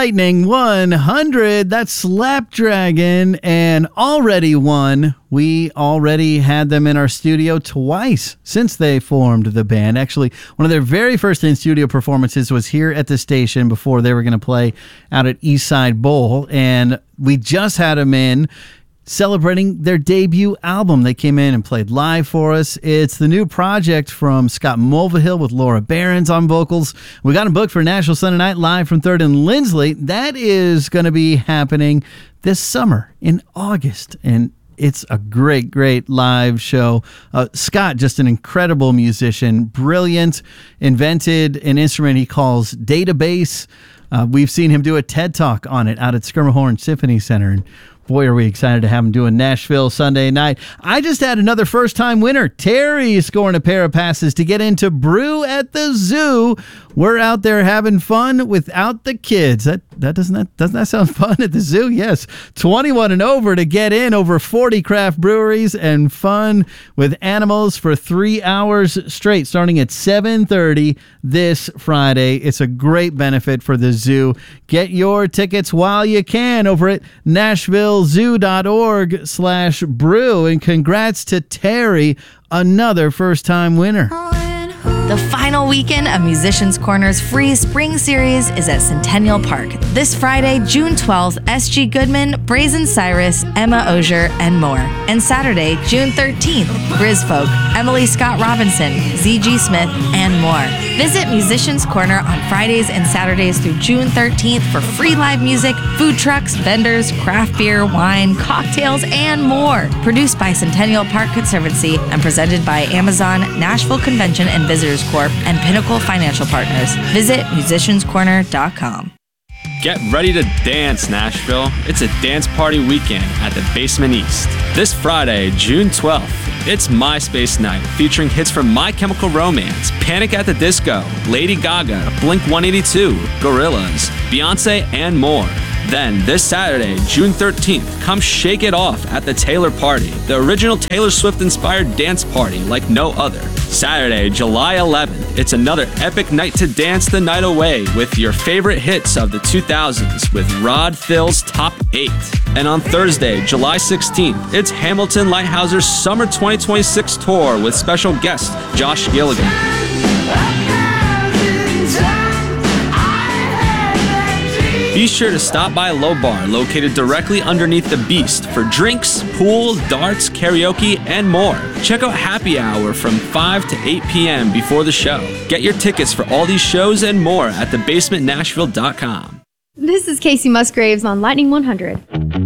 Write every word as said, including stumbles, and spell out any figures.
Lightning one hundred. That's Slapdragon, and already won. We already had them in our studio twice since they formed the band. Actually, one of their very first in-studio performances was here at the station before they were going to play out at Eastside Bowl, and we just had them in celebrating their debut album. They came in and played live for us. It's the new project from Scott Mulvihill with Laura Behrens on vocals. We got them booked for Nashville Sunday Night live from third and Lindsley. That is going to be happening this summer in August, and it's a great, great live show. Uh, Scott, just an incredible musician, brilliant, invented an instrument he calls database. Uh, we've seen him do a TED Talk on it out at Schermerhorn Symphony Center, and boy, are we excited to have him do a Nashville Sunday night. I just had another first-time winner. Terry scoring a pair of passes to get into Brew at the Zoo. We're out there having fun without the kids. That that doesn't that doesn't that sound fun at the zoo? Yes. twenty-one and over to get in. Over forty craft breweries and fun with animals for three hours straight, starting at seven thirty this Friday. It's a great benefit for the zoo. Get your tickets while you can over at nashvillezoo.org slash brew. And congrats to Terry, another first-time winner. The final weekend of Musicians Corner's free spring series is at Centennial Park. This Friday, June twelfth, S G Goodman, Brazen Cyrus, Emma Osier, and more. And Saturday, June thirteenth, Grizfolk, Emily Scott Robinson, Z G Smith, and more. Visit Musicians Corner on Fridays and Saturdays through June thirteenth for free live music, food trucks, vendors, craft beer, wine, cocktails, and more. Produced by Centennial Park Conservancy and presented by Amazon, Nashville Convention and Visitors Corp, and Pinnacle Financial Partners. Visit musicians corner dot com. Get ready to dance, Nashville. It's a dance party weekend at the Basement East. This Friday, June twelfth, it's MySpace Night, featuring hits from My Chemical Romance, Panic at the Disco, Lady Gaga, Blink one eighty-two, Gorillaz, Beyonce, and more. Then, this Saturday, June thirteenth, come shake it off at the Taylor Party, the original Taylor Swift-inspired dance party like no other. Saturday, July eleventh, it's another epic night to dance the night away with your favorite hits of the two thousands with Rod Thill's Top eight. And on Thursday, July sixteenth, it's Hamilton Lighthouse's Summer twenty twenty-six tour with special guest Josh Gilligan. Be sure to stop by Low Bar, located directly underneath the Beast, for drinks, pool, darts, karaoke, and more. Check out Happy Hour from five to eight p.m. before the show. Get your tickets for all these shows and more at the basement nashville dot com. This is Casey Musgraves on Lightning one hundred.